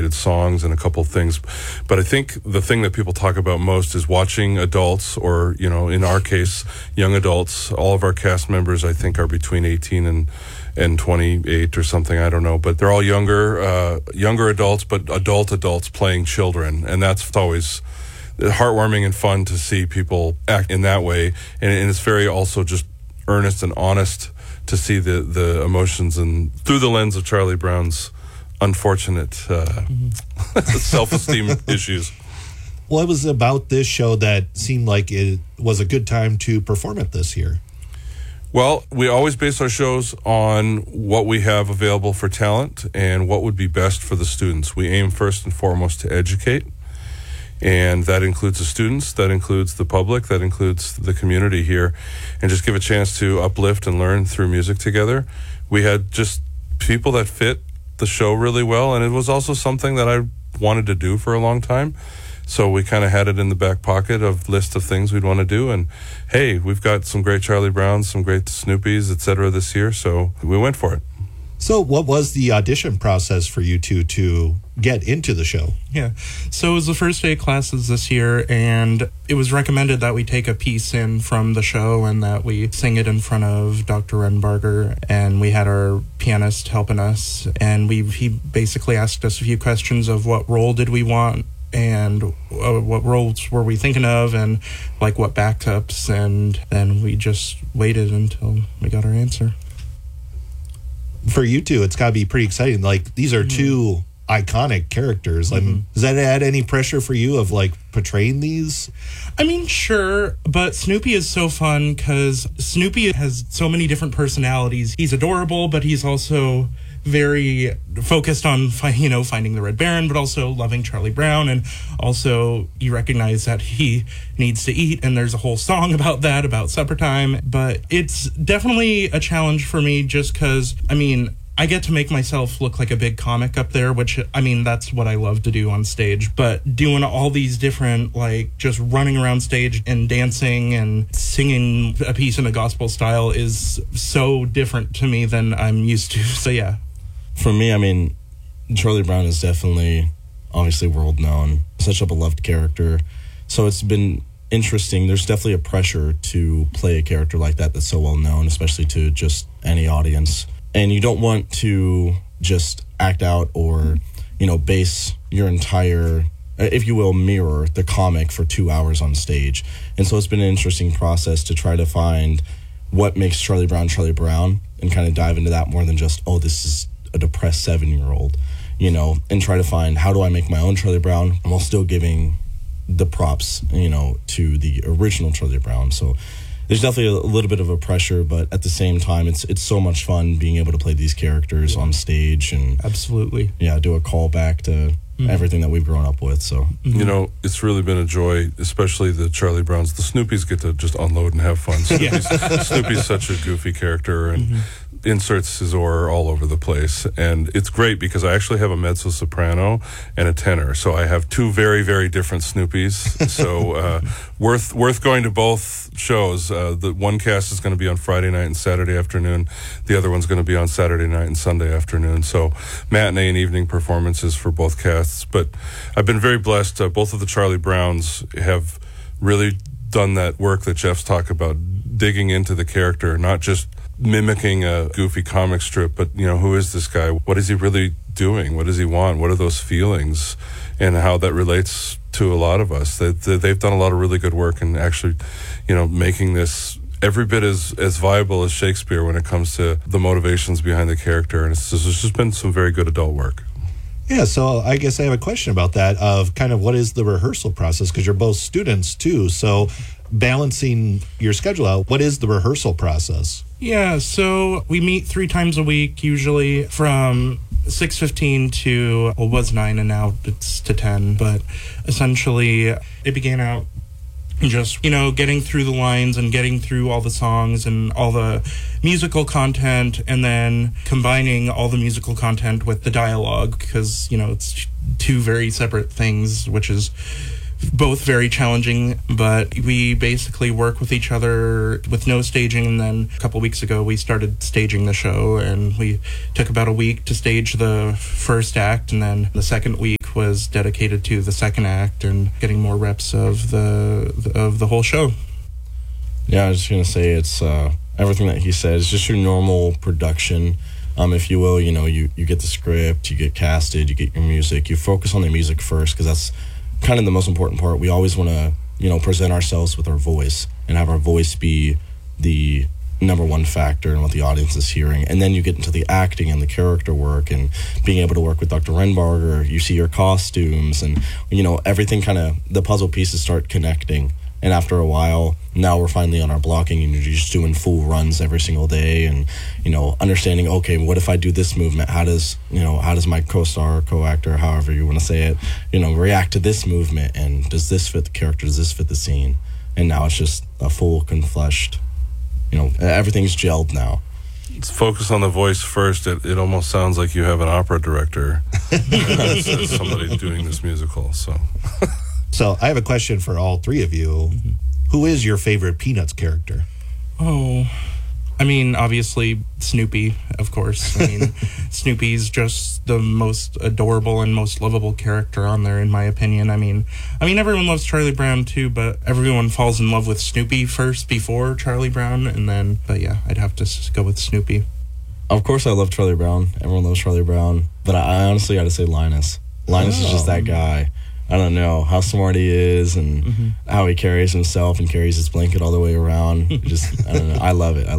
generated songs and a couple things. But I think the thing that people talk about most is watching adults, or, in our case, young adults. All of our cast members, I think, are between 18 and 28 or something, I don't know. But they're all younger adults, but adults playing children. And that's always heartwarming and fun to see people act in that way. And it's very also just earnest and honest to see the emotions and through the lens of Charlie Brown's unfortunate self-esteem issues. What was about this show that seemed like it was a good time to perform it this year? Well, we always base our shows on what we have available for talent and what would be best for the students. We aim first and foremost to educate, and that includes the students, that includes the public, that includes the community here, and just give a chance to uplift and learn through music together. We had just people that fit the show really well, and it was also something that I wanted to do for a long time. So we kind of had it in the back pocket of list of things we'd want to do, and hey, we've got some great Charlie Browns, some great Snoopies, etc. this year, so we went for it. So what was the audition process for you two to get into the show? Yeah. So it was the first day of classes this year, and it was recommended that we take a piece in from the show and that we sing it in front of Dr. Renbarger, and we had our pianist helping us, and he basically asked us a few questions of what role did we want and what roles were we thinking of, and like what backups, and then we just waited until we got our answer. For you two, it's got to be pretty exciting. Like, these are two iconic characters. I mean, does that add any pressure for you of like portraying these? I mean, sure, but Snoopy is so fun because Snoopy has so many different personalities. He's adorable, but he's also very focused on finding the Red Baron, but also loving Charlie Brown, and also you recognize that he needs to eat, and there's a whole song about that, about supper time. But it's definitely a challenge for me just because, I get to make myself look like a big comic up there, which, that's what I love to do on stage. But doing all these different, just running around stage and dancing and singing a piece in a gospel style is so different to me than I'm used to. So, yeah. For me, Charlie Brown is definitely, obviously, world known. Such a beloved character. So it's been interesting. There's definitely a pressure to play a character like that that's so well known, especially to just any audience. And you don't want to just act out or, base your entire, if you will, mirror the comic for 2 hours on stage. And so it's been an interesting process to try to find what makes Charlie Brown, and kind of dive into that more than just, this is a depressed 7-year-old, and try to find how do I make my own Charlie Brown while still giving the props, to the original Charlie Brown. So there's definitely a little bit of a pressure, but at the same time, it's so much fun being able to play these characters on stage and absolutely, do a callback to everything that we've grown up with. So it's really been a joy, especially the Charlie Browns. The Snoopies get to just unload and have fun. Snoopy's such a goofy character and inserts his oar all over the place, and it's great because I actually have a mezzo soprano and a tenor, so I have two very, very different Snoopies. So worth going to both shows. The one cast is going to be on Friday night and Saturday afternoon. The other one's going to be on Saturday night and Sunday afternoon. So matinee and evening performances for both casts. But I've been very blessed. Both of the Charlie Browns have really done that work that Jeff's talked about, digging into the character, not just mimicking a goofy comic strip, but who is this guy? What is he really doing? What does he want? What are those feelings? And how that relates to a lot of us. They've done a lot of really good work in actually, making this every bit as viable as Shakespeare when it comes to the motivations behind the character. And it's just been some very good adult work. Yeah, so I guess I have a question about that of kind of what is the rehearsal process, because you're both students too. So balancing your schedule out, what is the rehearsal process? Yeah, so we meet 3 times a week, usually from 6:15 to, well, it was 9 and now it's to 10. But essentially, it began out just, getting through the lines and getting through all the songs and all the musical content, and then combining all the musical content with the dialogue, because, it's 2 very separate things, which is both very challenging. But we basically work with each other with no staging, and then a couple weeks ago we started staging the show, and we took about a week to stage the first act, and then the second week was dedicated to the second act and getting more reps of the whole show. Yeah, I was just gonna say it's everything that he said is just your normal production, if you will. You know, you get the script, you get casted, you get your music. You focus on the music first because that's kind of the most important part. We always want to, you know, present ourselves with our voice and have our voice be the number one factor in what the audience is hearing. And then you get into the acting and the character work and being able to work with Dr. Renbarger. You see your costumes and, you know, everything kind of, the puzzle pieces start connecting. And after a while, now we're finally on our blocking and you're just doing full runs every single day and, you know, understanding, okay, what if I do this movement? How does my co-star, co-actor, however you want to say it, you know, react to this movement? And does this fit the character? Does this fit the scene? And now it's just a full confleshed, you know, everything's gelled now. Let's focus on the voice first. It almost sounds like you have an opera director as somebody doing this musical. So I have a question for all three of you. Mm-hmm. Who is your favorite Peanuts character? Oh, I mean, obviously Snoopy, of course. I mean, Snoopy's just the most adorable and most lovable character on there, in my opinion. I mean, everyone loves Charlie Brown too, but everyone falls in love with Snoopy first before Charlie Brown, but yeah, I'd have to go with Snoopy. Of course, I love Charlie Brown. Everyone loves Charlie Brown, but I honestly got to say Linus. Linus is just that guy. I don't know how smart he is and how he carries himself and carries his blanket all the way around. I don't know. I love it.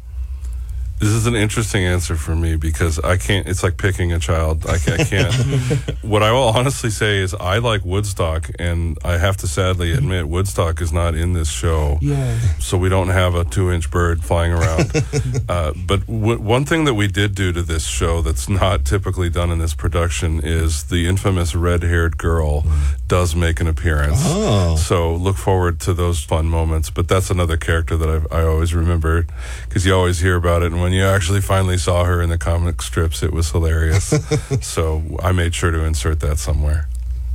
This is an interesting answer for me because I can't. It's like picking a child. I can't. What I will honestly say is I like Woodstock, and I have to sadly admit Woodstock is not in this show. Yeah. So we don't have a 2-inch bird flying around. But one thing that we did do to this show that's not typically done in this production is the infamous red-haired girl does make an appearance. Oh. So look forward to those fun moments. But that's another character that I always remember because you always hear about it. And when you actually finally saw her in the comic strips, it was hilarious. So I made sure to insert that somewhere.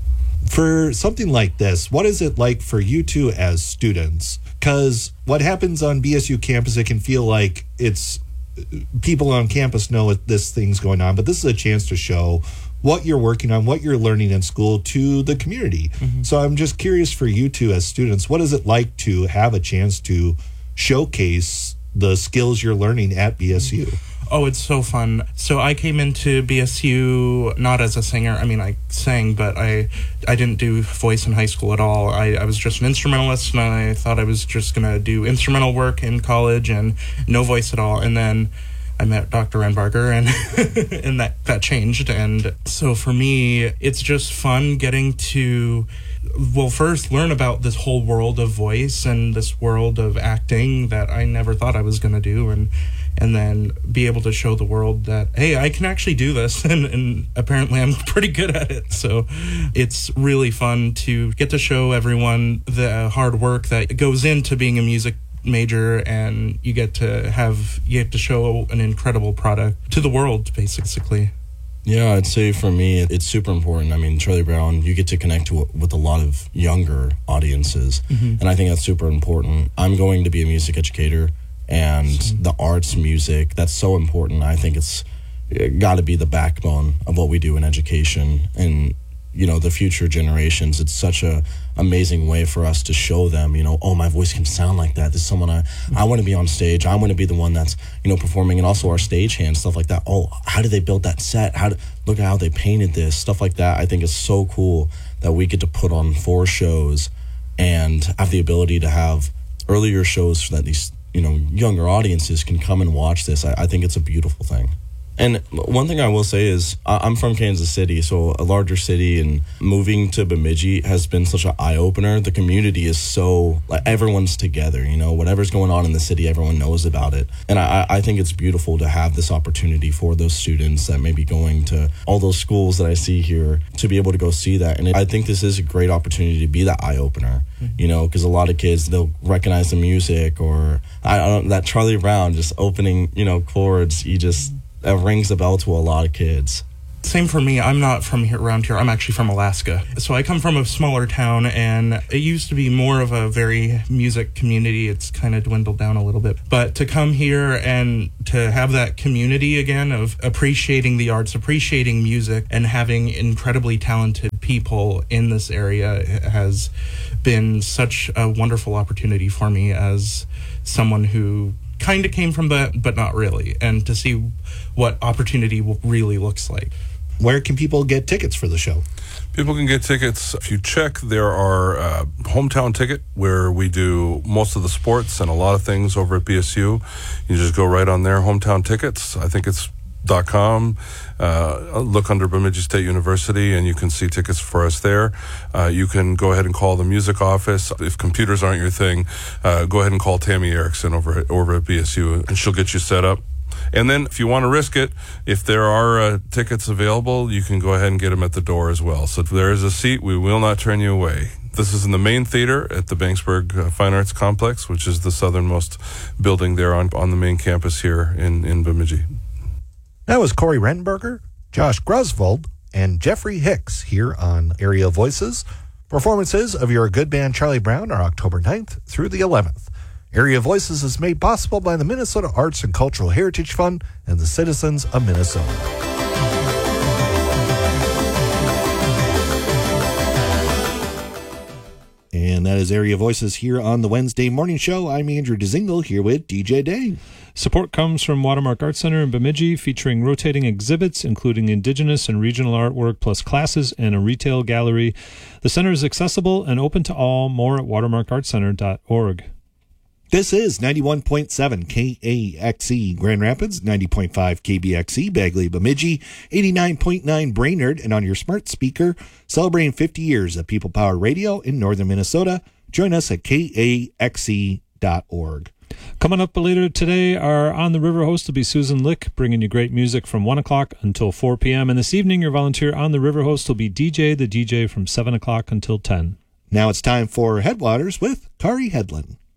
For something like this, what is it like for you two as students? Because what happens on BSU campus, it can feel like it's people on campus know this thing's going on, but this is a chance to show what you're working on, what you're learning in school to the community. Mm-hmm. So I'm just curious for you two as students, what is it like to have a chance to showcase the skills you're learning at BSU? Oh, it's so fun. So I came into BSU not as a singer. I mean, I sang, but I didn't do voice in high school at all. I was just an instrumentalist, and I thought I was just going to do instrumental work in college and no voice at all. And then I met Dr. Renbarger, and that changed. And so for me, it's just fun getting to, well, first learn about this whole world of voice and this world of acting that I never thought I was going to do, and then be able to show the world that, hey, I can actually do this, and apparently I'm pretty good at it. So it's really fun to get to show everyone the hard work that goes into being a music major, and you get to show an incredible product to the world, basically. Yeah, I'd say for me, it's super important. I mean, Charlie Brown, you get to connect with a lot of younger audiences, and I think that's super important. I'm going to be a music educator, and the arts, music, that's so important. I think it's got to be the backbone of what we do in education and, you know, the future generations. It's such a amazing way for us to show them, you know, oh, my voice can sound like that. This is someone I want to be on stage. I want to be the one that's, you know, performing, and also our stagehand, stuff like that. Oh, how did they build that set? Look at how they painted this, stuff like that. I think it's so cool that we get to put on 4 shows and have the ability to have earlier shows so that these, you know, younger audiences can come and watch this. I think it's a beautiful thing. And one thing I will say is I'm from Kansas City, so a larger city, and moving to Bemidji has been such an eye-opener. The community is so, like, everyone's together, you know, whatever's going on in the city, everyone knows about it. And I think it's beautiful to have this opportunity for those students that may be going to all those schools that I see here to be able to go see that. And I think this is a great opportunity to be that eye-opener, you know, because a lot of kids, they'll recognize the music, or that Charlie Brown just opening, you know, chords, that rings a bell to a lot of kids. Same for me. I'm not from around here. I'm actually from Alaska. So I come from a smaller town, and it used to be more of a very music community. It's kind of dwindled down a little bit. But to come here and to have that community again of appreciating the arts, appreciating music, and having incredibly talented people people in this area has been such a wonderful opportunity for me as someone who kind of came from that, but not really, and to see what opportunity really looks like. Where can people get tickets for the show? People can get tickets. If you check, there are Hometown Ticket, where we do most of the sports and a lot of things over at BSU. You just go right on there, Hometown Tickets. I think it's .com. Look under Bemidji State University and you can see tickets for us there. You can go ahead and call the music office. If computers aren't your thing, go ahead and call Tammy Erickson over at BSU and she'll get you set up. And then if you want to risk it, if there are tickets available, you can go ahead and get them at the door as well. So if there is a seat, we will not turn you away. This is in the main theater at the Banksburg Fine Arts Complex, which is the southernmost building there on the main campus here in Bemidji. That was Corey Rentenberger, Josh Grusvold, and Jeffrey Hicks here on Area Voices. Performances of Your Good Band Charlie Brown are October 9th through the 11th. Area Voices is made possible by the Minnesota Arts and Cultural Heritage Fund and the citizens of Minnesota. And that is Area Voices here on the Wednesday morning show. I'm Andrew Dzingel here with DJ Day. Support comes from Watermark Art Center in Bemidji, featuring rotating exhibits, including indigenous and regional artwork, plus classes and a retail gallery. The center is accessible and open to all. More at watermarkartcenter.org. This is 91.7 KAXE Grand Rapids, 90.5 KBXE Bagley Bemidji, 89.9 Brainerd, and on your smart speaker, celebrating 50 years of People Power Radio in northern Minnesota. Join us at KAXE.org. Coming up later today, our On the River host will be Susan Lick, bringing you great music from 1 o'clock until 4 p.m. And this evening, your volunteer On the River host will be DJ the DJ from 7 o'clock until 10. Now it's time for Headwaters with Kari Hedlund.